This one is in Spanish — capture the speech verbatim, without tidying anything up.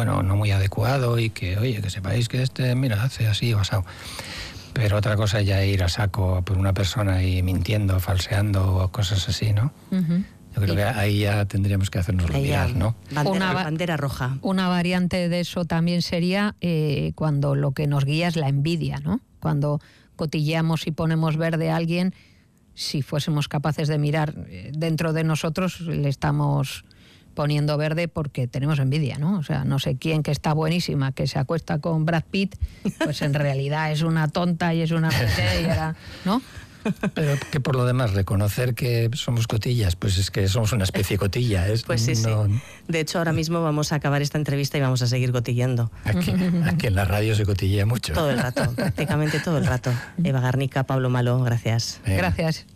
bueno, no muy adecuado y que, oye, que sepáis que este, mira, hace así o asado. Pero otra cosa es ya ir a saco por una persona y mintiendo, falseando o cosas así, ¿no? Uh-huh. Yo creo sí. que ahí ya tendríamos que hacernos mirar, ¿no? Bandera, una bandera roja. Una variante de eso también sería eh, cuando lo que nos guía es la envidia, ¿no? Cuando cotilleamos y ponemos verde a alguien, si fuésemos capaces de mirar dentro de nosotros, le estamos poniendo verde porque tenemos envidia, ¿no? O sea, no sé quién que está buenísima, que se acuesta con Brad Pitt, pues en realidad es una tonta y es una petera, ¿no? Pero que por lo demás, reconocer que somos cotillas, pues es que somos una especie de cotilla. ¿es? Pues sí, no... sí. De hecho, ahora mismo vamos a acabar esta entrevista y vamos a seguir cotillando. Aquí, aquí en la radio se cotilla mucho. Todo el rato, prácticamente todo el rato. Eva Garnica, Pablo Malo, gracias. Venga. Gracias.